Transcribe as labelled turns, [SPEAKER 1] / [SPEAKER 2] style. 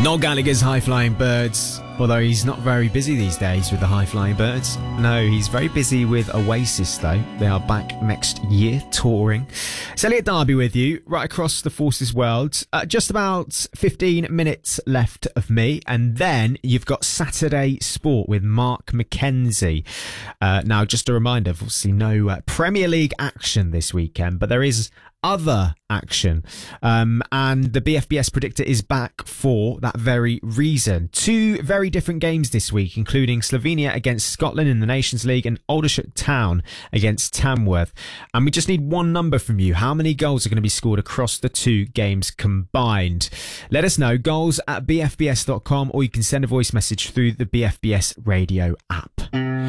[SPEAKER 1] Noel Gallagher's High Flying Birds, although he's not very busy these days with the High Flying Birds. No, he's very busy with Oasis though. They are back next year touring. It's Elliot Darby with you, right across the Forces world. Just about 15 minutes left of me, and then you've got Saturday Sport with Mark McKenzie. Now, just a reminder, obviously no Premier League action this weekend, but there is other action, and the BFBS Predictor is back for that very reason. Two very different games this week, including Slovenia against Scotland in the Nations League and Aldershot Town against Tamworth. And we just need one number from you. How many goals are going to be scored across the two games combined? Let us know, goals@bfbs.com, or you can send a voice message through the BFBS radio app.